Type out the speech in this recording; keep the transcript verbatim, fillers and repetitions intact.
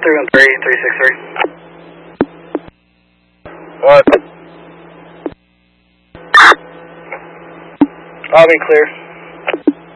three one three, three six three. What? Lobby clear.